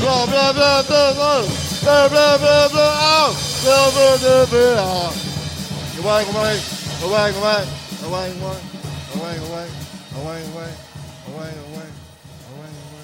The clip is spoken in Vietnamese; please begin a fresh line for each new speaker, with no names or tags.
blah blah blah blah blah blah blah blah blah blah blah blah blah. Away, away, away, away, away, away, away, away, away, away, away, away.